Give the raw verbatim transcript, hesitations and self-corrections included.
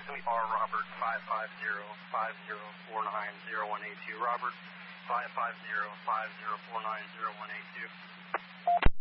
is going to be R Robert five five zero five zero four nine zero one eight two. Robert five five zero five zero four nine zero one eight two.